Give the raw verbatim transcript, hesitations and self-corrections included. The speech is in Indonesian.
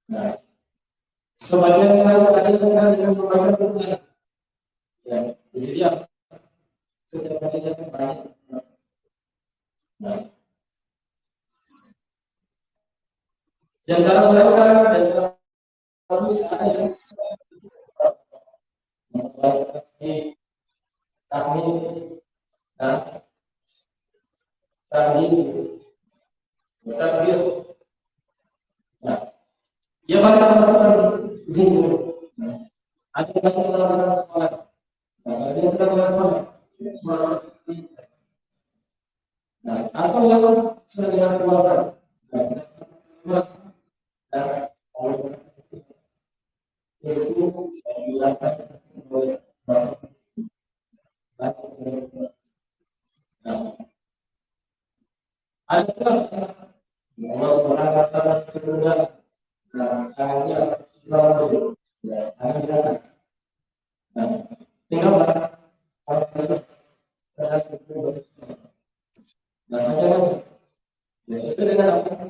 Nah, sebagian yang tadi dengan membaca Quran, ya, jadi dia setiap harinya banyak. Nah, di antara mereka dan harus ada yang memperbaiki kami, nah, kami, takbir. Nah, dia banyak melakukan zikir. Nah, ada yang melakukan sholat. Nah, ada yang melakukan sholat. Nah, atau yang sedang puasa. Nah, itu dilakukan oleh ada orang kata kedua, nah, hanya selalu hanya tinggal orang nah, macam ya, itu dengan